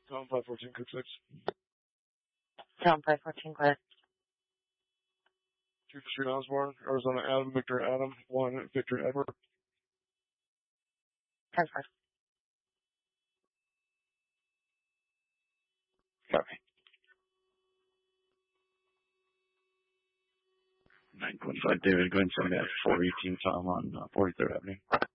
Tom 514, code 6. Tom 514, go ahead. 2 Street, Osborne, Arizona, Adam, Victor, Adam, 1, Victor, Edward. 10-5. Copy. 925 David, go ahead and send me that 418 Tom on 43rd Avenue.